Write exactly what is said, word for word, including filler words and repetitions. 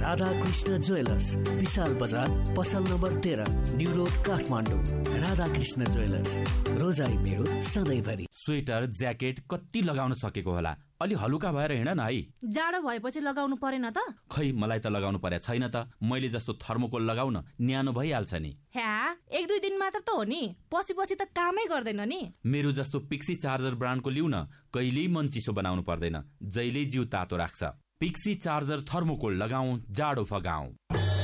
Radhakrishna jewellers, विशाल बजार, पसल number तेह्र, new road, Kathmandu. Radhakrishna jewellers, रोजाइ मेरो सधैँभरि। स्वेटर ज्याकेट कति लगाउन सकेको होला, अलि हलुका भएर हिँड न है। जाडो भएपछि लगाउनु परेन त? खै मलाई त लगाउनु परे छैन त। मैले जस्तो थर्मोकोल लगाउन न्यानो भइहाल्छ नि। ह्या, एक दुई दिन मात्र त हो नि, पछि पछि त कामै गर्दैन नि। मेरो जस्तो पिक्सी चार्जर ब्रान्डको लिउ न, कहिल्यै मन चिसो बनाउनु पर्दैन, जहिल्यै जिउ तातो राख्छ। पिक्सी चार्जर थर्मोकोल लगाऊ, जाडो फगाऊ।